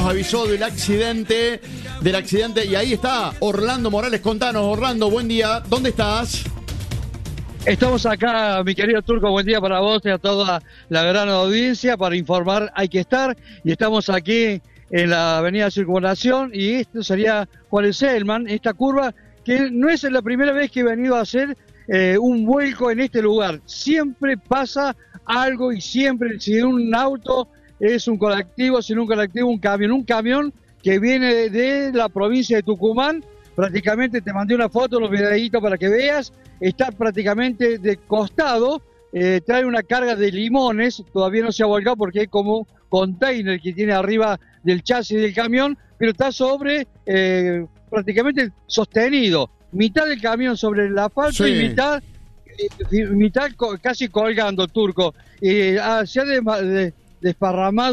nos avisó del accidente, y ahí está Orlando Morales. Contanos, Orlando, buen día, ¿dónde estás? Estamos acá, mi querido Turco, buen día para vos y a toda la gran audiencia. Para informar hay que estar, y estamos aquí en la avenida Circunvalación, y esto sería Juan el Selman, esta curva que no es la primera vez que he venido a hacer un vuelco en este lugar. Siempre pasa algo, y siempre, si un auto es un colectivo, si no un colectivo, un camión que viene de la provincia de Tucumán. Prácticamente te mandé una foto, los videitos para que veas, está prácticamente de costado, trae una carga de limones, todavía no se ha volcado porque hay como container que tiene arriba del chasis del camión, pero está sobre, prácticamente sostenido, mitad del camión sobre el asfalto, sí, y mitad casi colgando, Turco, se ha desparramado